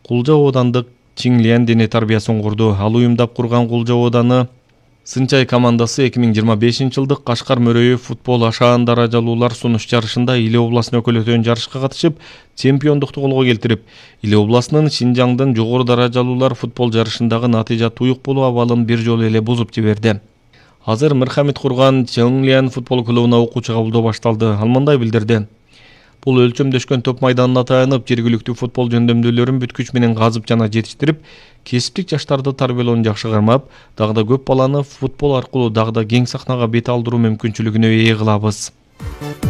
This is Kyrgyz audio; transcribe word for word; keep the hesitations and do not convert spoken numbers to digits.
Кулжа оодандык Чинглиан дене тарбиясын курду. Ал уюмдап курган Кулжа ооданы Сынчай командасы эки миң жыйырма бешинчи жылдык Кашкар мөрөйү футбол ашаан даражалуулар сунуш жарышында Иле областын өкүлөтөн жарышка катышып, чемпиондукту колго келтирип, Иле областынын Шинжаңдын жогору даражалуулар футбол жарышындагы натыйжа туюк болуу абалын бир жолу эле бузуп жиберди. Азыр Мырхамед курган Чинглиан футбол клубуна окуучу кабылдоо башталды. Ал мындай билдирди. Бул өлчөмдөшкөн топ майданына таянып, жергиликтүү футбол жөндөмдүүлөрүн бүткүч менен казып жана жетиштирип, кесиптик жаштарды тарбиялоону жакшы кармап, дагы да көп баланы футбол аркылуу дагы да кең сахнага бет алдыруу мүмкүнчүлүгүнө ээ кылабыз.